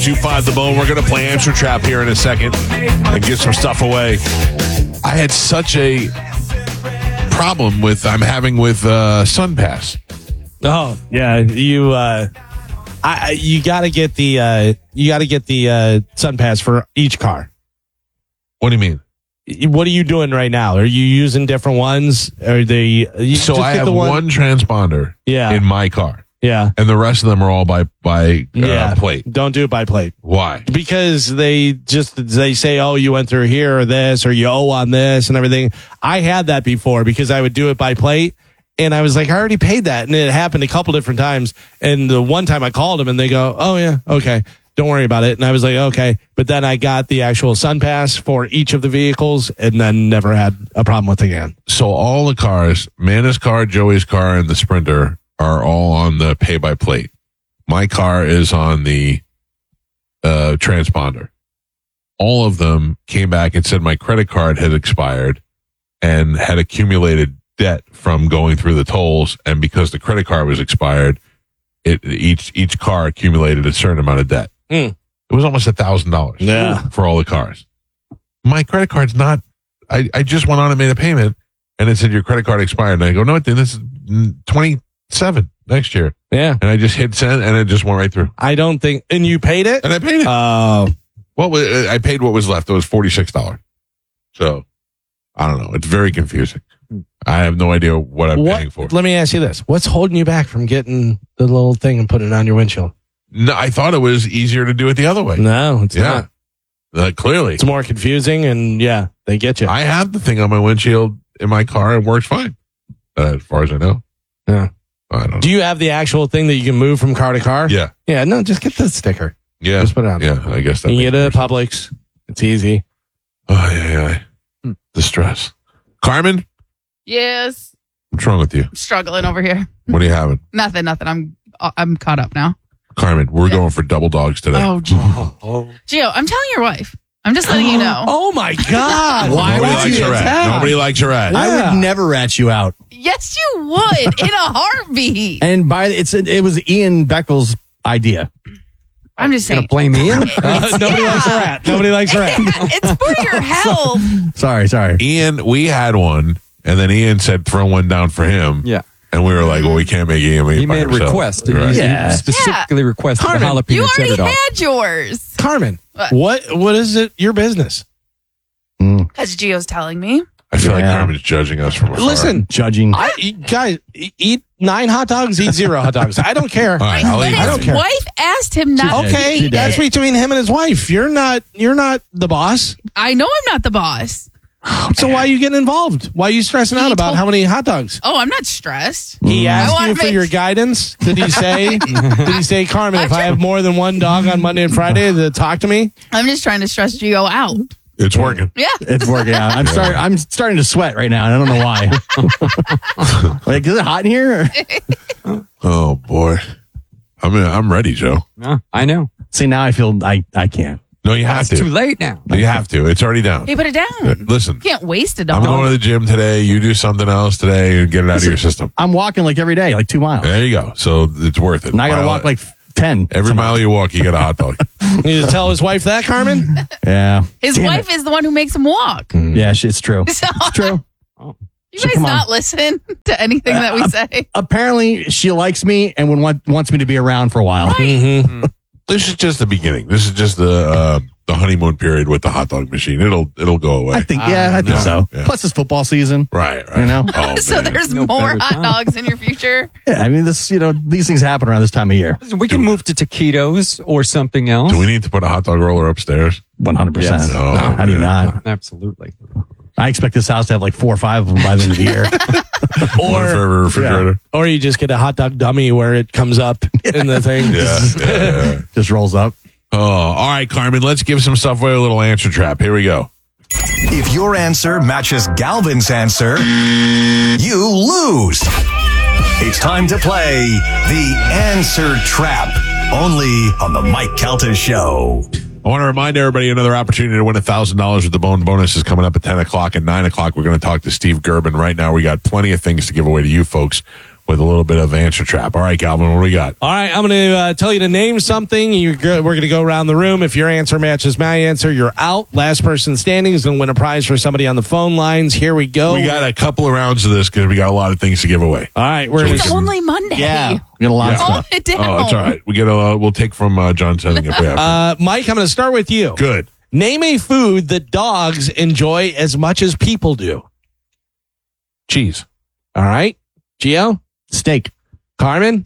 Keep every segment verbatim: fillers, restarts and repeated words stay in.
two five the bone. We're going to play Answer Trap here in a second and get some stuff away. I had such a problem with I'm having with uh, SunPass. Oh yeah, you uh, I you got to get the uh, you got to get the uh, SunPass for each car. What do you mean? What are you doing right now? Are you using different ones? Are they? You So just I get have the one, transponder Yeah. in my car, Yeah, and the rest of them are all by by uh, yeah. plate. Don't do it by plate. Why? Because they just they say, oh, you went through here or this or you owe on this and everything. I had that before because I would do it by plate, and I was like, I already paid that, and it happened a couple different times. And the one time I called them, and they go, oh yeah, okay, don't worry about it. And I was like, okay, but then I got the actual SunPass for each of the vehicles, and then never had a problem with it again. So all the cars, Mana's car, Joey's car, and the Sprinter are all on the pay by plate. My car is on the uh, transponder. All of them came back and said my credit card had expired and had accumulated debt from going through the tolls. And because the credit card was expired, it each each car accumulated a certain amount of debt. Mm. It was almost a thousand dollars Yeah. for all the cars. My credit card's not. I, I just went on and made a payment, and it said your credit card expired. And I go, no, it didn't. This is twenty-seven next year. Yeah, And I just hit send, and it just went right through. I don't think. And you paid it? And I paid it. Oh, What was I paid? What was left? It was forty-six dollars. So I don't know. It's very confusing. I have no idea what I'm what? paying for. Let me ask you this: what's holding you back from getting the little thing and putting it on your windshield? No, I thought it was easier to do it the other way. No, it's Yeah. not. Uh, clearly, It's more confusing, and yeah, they get you. I have the thing on my windshield in my car. It works fine, uh, as far as I know. Yeah. I don't know. Do you have the actual thing that you can move from car to car? Yeah. Yeah. No, just get the sticker. Yeah. Just put it on. Yeah. I guess that. You makes get it at more sense. Publix. It's easy. Oh, yeah, yeah. Hmm. The stress. Carmen, Yes. what's wrong with you? I'm struggling over here. What are you having? Nothing, nothing. I'm I'm caught up now. Carmen, we're Yeah. going for double dogs today. Oh, Gio. Gio, I'm telling your wife. I'm just letting you know. Oh my God! Why Nobody would likes you a rat. attack? Nobody likes a rat. I Yeah. would never rat you out. Yes, you would in a heartbeat. And by it's it was Ian Beckel's idea. I'm just saying. blame Ian? Uh, nobody likes a rat. Nobody likes a rat. It's for your health. sorry, sorry. Ian, we had one, and then Ian said throw one down for him. Yeah. And we were like, well, we can't make Ian eat He by made a himself. request. And Right. he Yeah. specifically requested Carmen, the jalapeno You cheddar already dog. had yours. Carmen, What? what what is it? Your business? Because Gio's telling me. I feel like Yeah. Carmen's judging us from afar. Listen, Judging. I eat, guys e- eat nine hot dogs, eat zero hot dogs. I don't care. All right, I'll But eat I don't his care. wife asked him not did. to Okay, She did. that's between him and his wife. You're not. You're not the boss. I know I'm not the boss. So why are you getting involved? Why are you stressing He out about told- how many hot dogs? Oh, I'm not stressed. He I asked wanna you for make- your guidance. Did he say? did he say, Carmen, if I have more than one dog on Monday and Friday, to talk to me? I'm just trying to stress Gio out. It's working. Yeah. It's working out. I'm starting. I'm starting to sweat right now, and I don't know why. Like, is it hot in here? Oh boy, I'm I'm ready, Joe. No, I know. See, now I feel I I can't. No, you have It's too to. late now. You have to. It's already down. He put it down. Listen, You can't waste a I'm dog. going to the gym today. You do something else today and get it out of your system. I'm walking like every day, like two miles. There you go. So it's worth it. And I got to Mile- walk like ten. every mile you walk, you get a hot dog. You just tell his wife that, Carmen? Yeah. His Damn wife is the one who makes him walk. Yeah, sh- it's true. So, It's true. you So guys come on. not listen to anything that we say. Apparently, she likes me and would want wants me to be around for a while. Mm-hmm. This is just the beginning. This is just the uh, the honeymoon period with the hot dog machine. It'll it'll go away. I think, yeah, I think Yeah, so. yeah. Plus, it's football season. right, right. You know? Oh, So man. there's No more better hot time. dogs in your future. Yeah, I mean, this, you know, these things happen around this time of year. We can move to taquitos or something else. Do we need to put a hot dog roller upstairs? one hundred percent. Yes. Oh, How do you man. not? Absolutely. I expect this house to have like four or five of them by the end of the year. One for every refrigerator. Or you just get a hot dog dummy where it comes up in the thing. Yeah, yeah, yeah. Just rolls up. Oh, all right, Carmen. Let's give some stuff away. A little answer trap. Here we go. If your answer matches Galvin's answer, you lose. It's time to play the Answer Trap, only on the Mike Calta Show. I want to remind everybody another opportunity to win one thousand dollars with the Bone Bonus is coming up at ten o'clock. At nine o'clock, we're going to talk to Steve Gerben. Right now, we got plenty of things to give away to you folks. with a little bit of answer trap. All right, Calvin, what do we got? All right, I'm going to uh, tell you to name something. You're go- we're going to go around the room. If your answer matches my answer, you're out. Last person standing is going to win a prize for somebody on the phone lines. Here we go. We got a couple of rounds of this because we got a lot of things to give away. All right, we're So going It's to. only Monday. Yeah. We got a lot of Yeah. stuff. Calm it down. Oh, that's all right. We get a. We'll take from uh, John Setting if we have to. Uh, Mike, I'm going to start with you. Good. Name a food that dogs enjoy as much as people do. Cheese. All right, Gio, Steak. Carmen,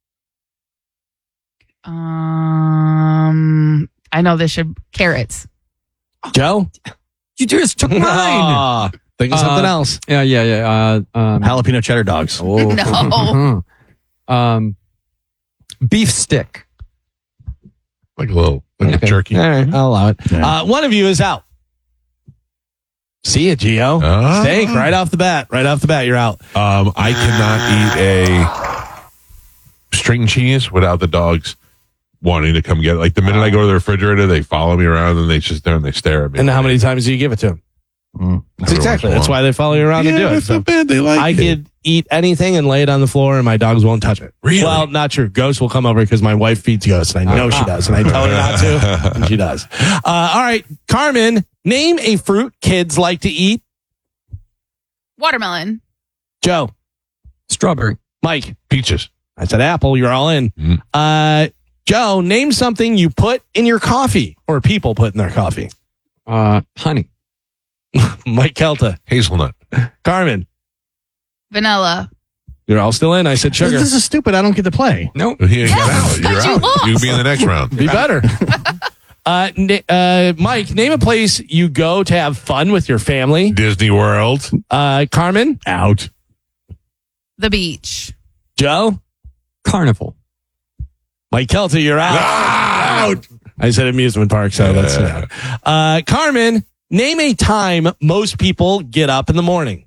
Um, I know this should carrots. Joe. You just took mine. Ah, think of something Uh, else. Yeah, yeah, yeah. Uh, um, Jalapeno cheddar dogs. oh. No. um, beef stick. Like a little like Okay. a jerky. All right, I'll allow it. Yeah. Uh, one of you is out. See you, Gio. Ah. Steak right off the bat. Right off the bat, you're out. Um, I cannot eat a string cheese without the dogs wanting to come get it. Like the minute I go to the refrigerator, they follow me around and they just there and they stare at me. And how many times do you give it to him? Mm. That's exactly. That's why they follow you around yeah, to do it. it's So not bad. They like I it. could eat anything and lay it on the floor, and my dogs won't touch it. Really? Well, not true. Ghost will come over because my wife feeds Ghost, and I know she does, and I tell her not to, and she does. Uh, all right, Carmen, name a fruit kids like to eat. Watermelon. Joe, Strawberry. Mike, Peaches. I said apple. You're all in. Mm. Uh, Joe, name something you put in your coffee or people put in their coffee. Uh, honey. Mike Kelta, Hazelnut. Carmen, Vanilla. you're all still in. I said sugar. This is stupid. I don't get to play. Nope. He ain't got Yes, out. but You're you out. lost. You'll be in the next round. Be better. uh, na- uh, Mike, name a place you go to have fun with your family. Disney World. Uh, Carmen, Out. The beach. Joe, Carnival. Mike Kelta, you're out. Out. I said amusement park, so that's Yeah. yeah. Uh, Carmen, name a time most people get up in the morning.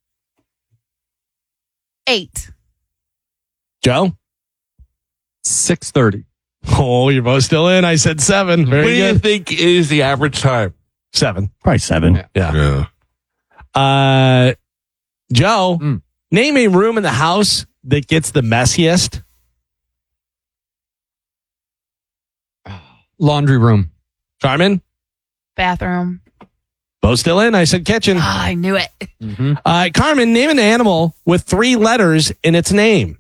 Eight. Joe, six thirty. oh, you're both still in. I said seven. Very What do you good. think is the average time? Seven. Probably seven. Yeah. Yeah. Uh, Joe, Mm. name a room in the house that gets the messiest. Laundry room. Carmen, Bathroom. both still in. I said kitchen. Ah, I knew it. Mm-hmm. Uh, Carmen, name an animal with three letters in its name.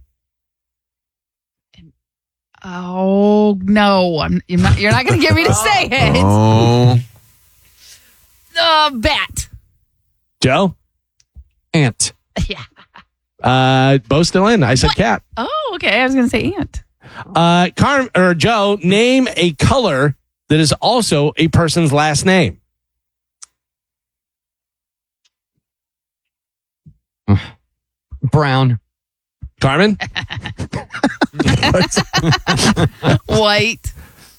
Oh no! I'm you're not. You're not going to get me to say it. Oh. Uh, bat. Joe, Ant. Yeah. uh, both still in. I said cat. Oh, okay. I was going to say ant. Uh, Carm or Joe, name a color that is also a person's last name. Brown. Carmen, White.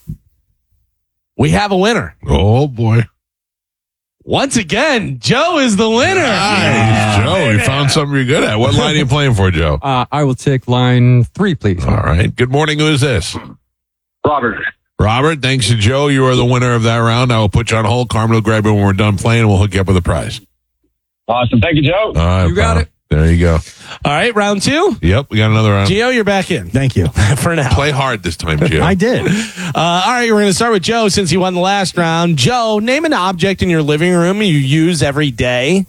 we have a winner. Oh boy. Once again, Joe is the winner. Nice, Joe. You found something you're good at. What line are you playing for, Joe? Uh, I will take line three, please. All right. Good morning. Who is this? Robert. Robert, thanks to Joe. You are the winner of that round. I will put you on hold. Carmen will grab you when we're done playing, and we'll hook you up with a prize. Awesome. Thank you, Joe. All right, You got pal. it. There you go. All right, round two. Yep, we got another round. Gio, you're back in Thank you. for now. Play hard this time, Gio. I did. Uh, all right, we're going to start with Joe since he won the last round. Joe, name an object in your living room you use every day.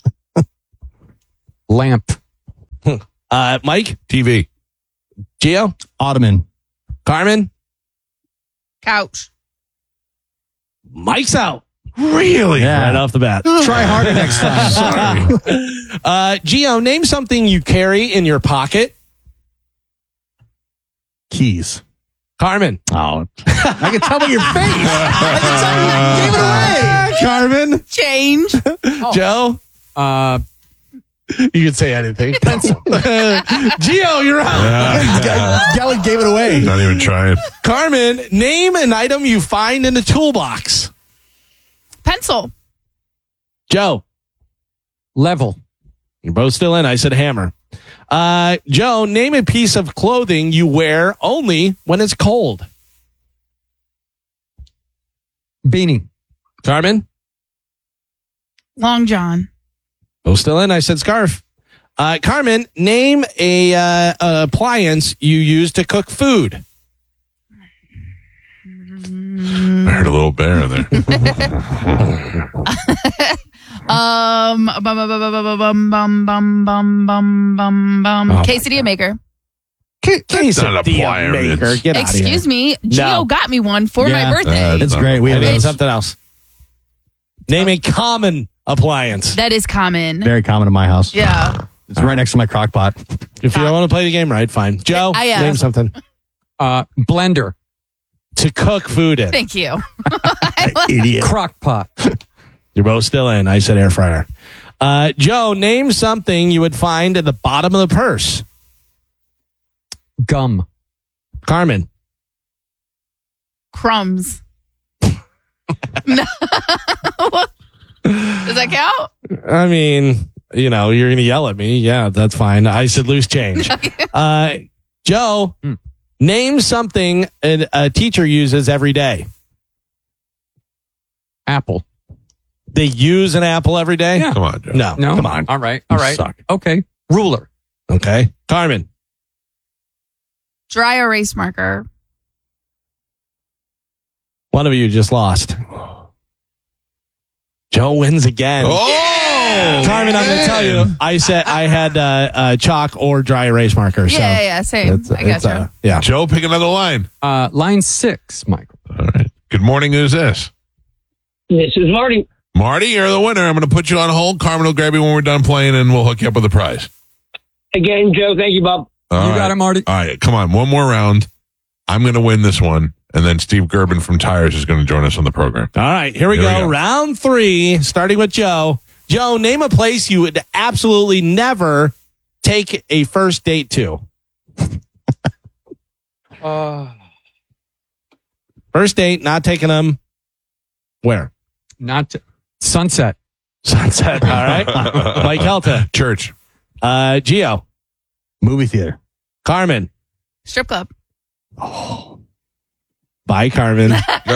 Lamp. Uh, Mike, T V. Gio, Ottoman. Carmen, Couch. Mike's out. Really? Yeah. Right off the bat. Try harder next time. Sorry. Uh, Gio, name something you carry in your pocket. Keys. Carmen. Oh, I can tell by your face. I can tell you gave it away. Carmen. Change. Joe. Uh, You can say anything. Pencil. Gio, you're out. Galli gave it away. Not even trying. Carmen, name an item you find in the toolbox. Pencil. Joe. level. You're both still in. I said hammer. Uh, Joe, name a piece of clothing you wear only when it's cold. Beanie. Carmen? Long John. Both still in. I said scarf. Uh, Carmen, name a uh, appliance you use to cook food. I heard a little bear in there. Um, bum, bum, bum, bum, bum, bum, bum, bum, bum, bum, bum. Oh, Quesadilla maker. That's not an Quesadilla appliance. maker. Get out of here. Excuse me. Gio No. got me one for Yeah. my birthday. Uh, It's great. We have Name those. something else. Name a common appliance. that is common. Very common in my house. Yeah. It's right next to my crock pot. If you don't want to play the game right, fine. Joe, I, uh, name something Uh, blender. to cook food in. Thank you. Idiot. Crock pot. You're both still in. I said air fryer. Uh, Joe, name something you would find at the bottom of the purse. Gum. Carmen. Crumbs. No. Does that count? I mean, you know, you're going to yell at me. Yeah, that's fine. I said loose change. uh, Joe, Hmm. name something a, a teacher uses every day. Apple. They use an apple every day? Yeah. Come on, Joe. No, No. come on. All right. All You right. suck. Okay. Ruler. Okay. Carmen. Dry erase marker. One of you just lost. Joe wins again. Oh! Carmen, I'm going to tell you, I said I had uh, uh, chalk or dry erase marker. So Yeah, yeah, yeah, same. it's- I got it's, you. uh, yeah. Joe, pick another line. Uh, line six, Michael. All right. Good morning. Who's this? This is Marty. Marty, you're the winner. I'm going to put you on hold. Carmen will grab you when we're done playing, and we'll hook you up with a prize. Again, Joe, thank you, Bob. All you right. got it, Marty. All right. Come on. One more round. I'm going to win this one, and then Steve Gerben from Tires is going to join us on the program. All right, here we, Here we go. go. Round three, starting with Joe. Joe, name a place you would absolutely never take a first date to. Uh, First date, not taking them. Where? not t- sunset. Sunset. All right. Mike Helta. Church. Uh, Gio. Movie theater. Carmen. Strip club. Bye, Carmen.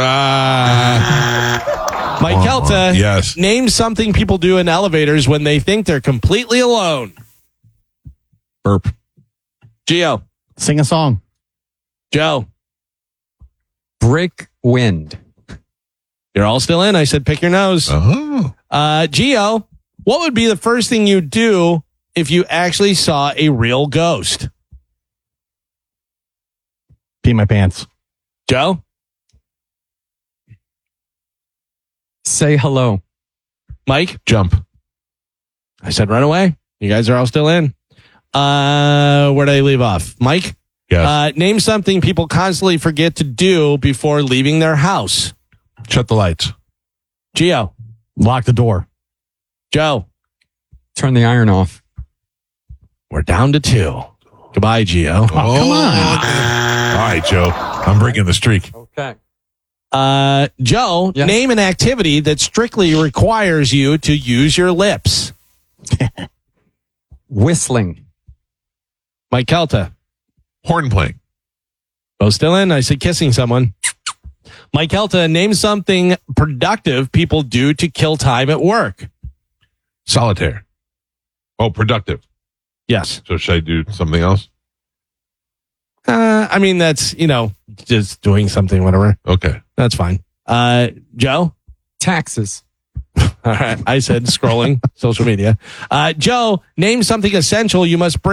Ah. Mike Helta. Yes. Name something people do in elevators when they think they're completely alone. Burp. Gio. Sing a song. Joe. Break wind. You're all still in. I said pick your nose. Oh. Uh, Gio, what would be the first thing you'd do if you actually saw a real ghost? Pee my pants. Joe? Say hello. Mike? Jump. I said run away. You guys are all still in. Uh, where did I leave off? Mike? Yes. Uh, name something people constantly forget to do before leaving their house. Shut the lights. Gio? Lock the door. Joe? Turn the iron off. We're down to two. Goodbye, Gio. Oh, come on. All right, Joe. I'm breaking the streak. Okay. Uh, Joe, Yes. name an activity that strictly requires you to use your lips. Whistling. Mike Kelta. Horn playing. Both still in. I said kissing someone. Mike Kelta, name something productive people do to kill time at work. Solitaire. Oh, productive. Yes. So should I do something else? Uh, I mean, that's, you know, just doing something, whatever. Okay. That's fine. Uh, Joe? Taxes. All right. I said scrolling social media. Uh, Joe, name something essential you must bring